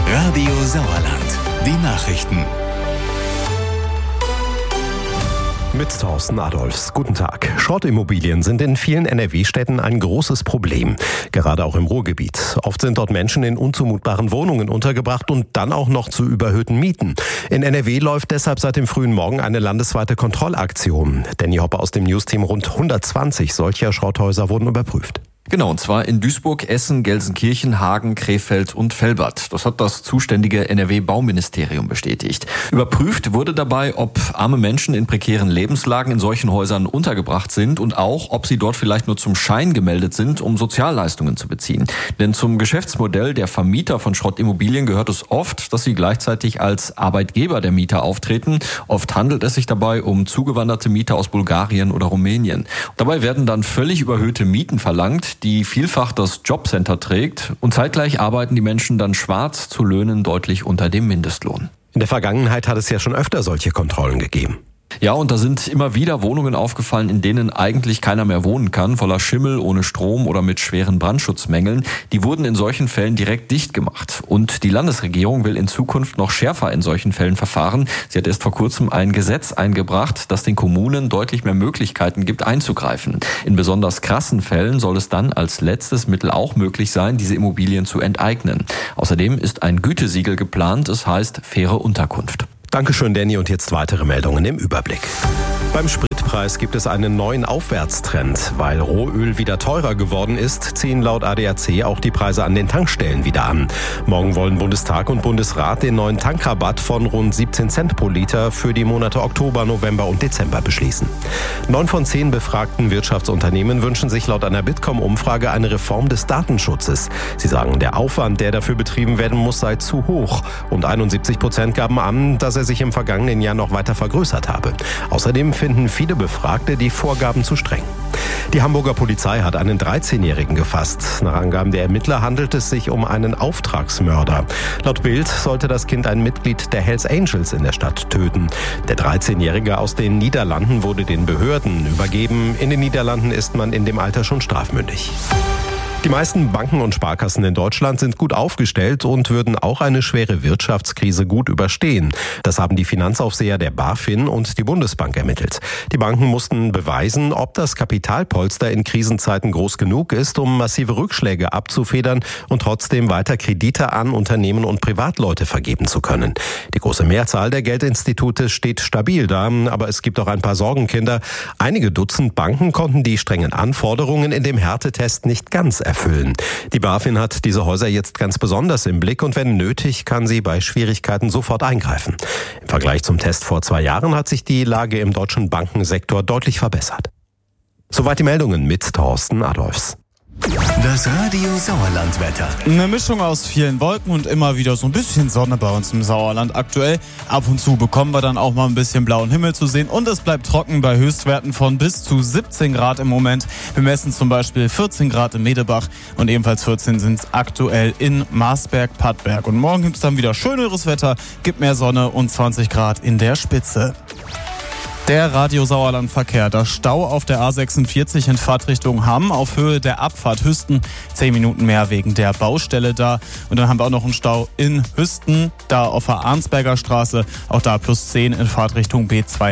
Radio Sauerland. Die Nachrichten. Mit Thorsten Adolfs. Guten Tag. Schrottimmobilien sind in vielen NRW-Städten ein großes Problem. Gerade auch im Ruhrgebiet. Oft sind dort Menschen in unzumutbaren Wohnungen untergebracht und dann auch noch zu überhöhten Mieten. In NRW läuft deshalb seit dem frühen Morgen eine landesweite Kontrollaktion. Danny Hoppe aus dem Newsteam, rund 120 solcher Schrotthäuser wurden überprüft. Genau, und zwar in Duisburg, Essen, Gelsenkirchen, Hagen, Krefeld und Velbert. Das hat das zuständige NRW-Bauministerium bestätigt. Überprüft wurde dabei, ob arme Menschen in prekären Lebenslagen in solchen Häusern untergebracht sind und auch, ob sie dort vielleicht nur zum Schein gemeldet sind, um Sozialleistungen zu beziehen. Denn zum Geschäftsmodell der Vermieter von Schrottimmobilien gehört es oft, dass sie gleichzeitig als Arbeitgeber der Mieter auftreten. Oft handelt es sich dabei um zugewanderte Mieter aus Bulgarien oder Rumänien. Dabei werden dann völlig überhöhte Mieten verlangt, die vielfach das Jobcenter trägt, und zeitgleich arbeiten die Menschen dann schwarz zu Löhnen deutlich unter dem Mindestlohn. In der Vergangenheit hat es ja schon öfter solche Kontrollen gegeben. Ja, und da sind immer wieder Wohnungen aufgefallen, in denen eigentlich keiner mehr wohnen kann, voller Schimmel, ohne Strom oder mit schweren Brandschutzmängeln. Die wurden in solchen Fällen direkt dicht gemacht. Und die Landesregierung will in Zukunft noch schärfer in solchen Fällen verfahren. Sie hat erst vor kurzem ein Gesetz eingebracht, das den Kommunen deutlich mehr Möglichkeiten gibt, einzugreifen. In besonders krassen Fällen soll es dann als letztes Mittel auch möglich sein, diese Immobilien zu enteignen. Außerdem ist ein Gütesiegel geplant, es heißt faire Unterkunft. Dankeschön, Danny. Und jetzt weitere Meldungen im Überblick. Beim Spritpreis gibt es einen neuen Aufwärtstrend. Weil Rohöl wieder teurer geworden ist, ziehen laut ADAC auch die Preise an den Tankstellen wieder an. Morgen wollen Bundestag und Bundesrat den neuen Tankrabatt von rund 17 Cent pro Liter für die Monate Oktober, November und Dezember beschließen. 9 von 10 befragten Wirtschaftsunternehmen wünschen sich laut einer Bitkom-Umfrage eine Reform des Datenschutzes. Sie sagen, der Aufwand, der dafür betrieben werden muss, sei zu hoch. Und 71% gaben an, dass er sich im vergangenen Jahr noch weiter vergrößert habe. Außerdem finden viele Befragte die Vorgaben zu streng. Die Hamburger Polizei hat einen 13-Jährigen gefasst. Nach Angaben der Ermittler handelt es sich um einen Auftragsmörder. Laut Bild sollte das Kind ein Mitglied der Hells Angels in der Stadt töten. Der 13-Jährige aus den Niederlanden wurde den Behörden übergeben. In den Niederlanden ist man in dem Alter schon strafmündig. Die meisten Banken und Sparkassen in Deutschland sind gut aufgestellt und würden auch eine schwere Wirtschaftskrise gut überstehen. Das haben die Finanzaufseher der BaFin und die Bundesbank ermittelt. Die Banken mussten beweisen, ob das Kapitalpolster in Krisenzeiten groß genug ist, um massive Rückschläge abzufedern und trotzdem weiter Kredite an Unternehmen und Privatleute vergeben zu können. Die große Mehrzahl der Geldinstitute steht stabil da, aber es gibt auch ein paar Sorgenkinder. Einige Dutzend Banken konnten die strengen Anforderungen in dem Härtetest nicht ganz erfüllen. Die BaFin hat diese Häuser jetzt ganz besonders im Blick und wenn nötig, kann sie bei Schwierigkeiten sofort eingreifen. Im Vergleich zum Test vor 2 Jahren hat sich die Lage im deutschen Bankensektor deutlich verbessert. Soweit die Meldungen mit Thorsten Adolfs. Das Radio Sauerland-Wetter. Eine Mischung aus vielen Wolken und immer wieder so ein bisschen Sonne bei uns im Sauerland aktuell. Ab und zu bekommen wir dann auch mal ein bisschen blauen Himmel zu sehen und es bleibt trocken bei Höchstwerten von bis zu 17 Grad im Moment. Wir messen zum Beispiel 14 Grad in Medebach und ebenfalls 14 sind es aktuell in Marsberg-Pattberg. Und morgen gibt es dann wieder schöneres Wetter, gibt mehr Sonne und 20 Grad in der Spitze. Der Radio Sauerland-Verkehr. Der Stau auf der A46 in Fahrtrichtung Hamm auf Höhe der Abfahrt Hüsten. 10 Minuten mehr wegen der Baustelle da. Und dann haben wir auch noch einen Stau in Hüsten, da auf der Arnsberger Straße. Auch da +10 in Fahrtrichtung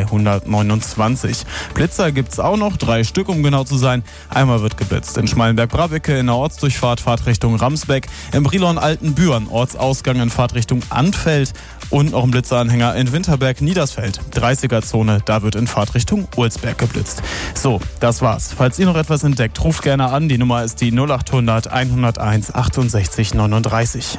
B229. Blitzer gibt's auch noch, 3 Stück, um genau zu sein. Einmal wird geblitzt in Schmallenberg-Brabecke in der Ortsdurchfahrt, Fahrtrichtung Ramsbeck. Im Brilon-Altenbüren, Ortsausgang in Fahrtrichtung Anfeld. Und noch ein Blitzeranhänger in Winterberg-Niedersfeld. 30er-Zone, da wird in Fahrtrichtung Ulsberg geblitzt. So, das war's. Falls ihr noch etwas entdeckt, ruft gerne an. Die Nummer ist die 0800 101 68 39.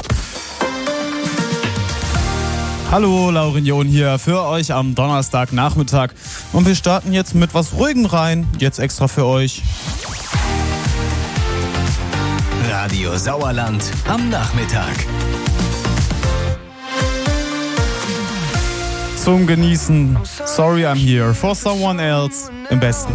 Hallo, Laurin John hier für euch am Donnerstagnachmittag. Und wir starten jetzt mit was Ruhigem rein. Jetzt extra für euch. Radio Sauerland am Nachmittag. Zum Genießen. Sorry I'm here for someone else. Im besten.